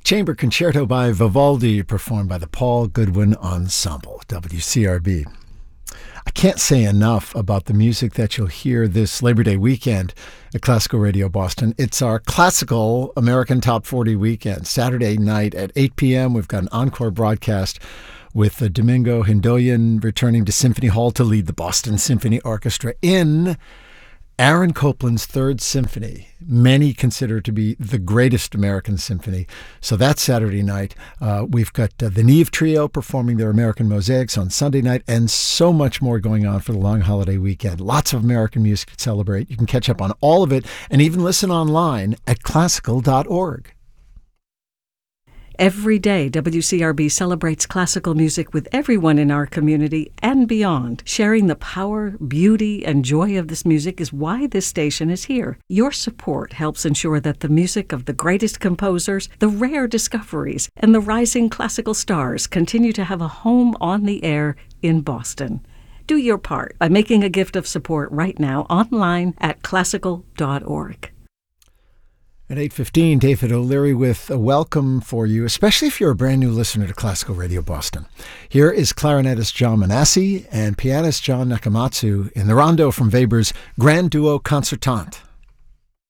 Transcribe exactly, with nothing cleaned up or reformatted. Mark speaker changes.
Speaker 1: Chamber Concerto by Vivaldi, performed by the Paul Goodwin Ensemble, W C R B. I can't say enough about the music that you'll hear this Labor Day weekend at Classical Radio Boston. It's our classical American Top forty weekend. Saturday night at eight p.m., we've got an encore broadcast with uh, Domingo Hindoyan returning to Symphony Hall to lead the Boston Symphony Orchestra in Aaron Copland's Third Symphony, many consider to be the greatest American symphony. So that's Saturday night. Uh, we've got uh, the Neve Trio performing their American Mosaics on Sunday night, and so much more going on for the long holiday weekend. Lots of American music to celebrate. You can catch up on all of it and even listen online at classical dot org.
Speaker 2: Every day, W C R B celebrates classical music with everyone in our community and beyond. Sharing the power, beauty, and joy of this music is why this station is here. Your support helps ensure that the music of the greatest composers, the rare discoveries, and the rising classical stars continue to have a home on the air in Boston. Do your part by making a gift of support right now online at classical dot org.
Speaker 1: At eight fifteen, David O'Leary with a welcome for you, especially if you're a brand new listener to Classical Radio Boston. Here is clarinetist John Manassi and pianist John Nakamatsu in the rondo from Weber's Grand Duo Concertante.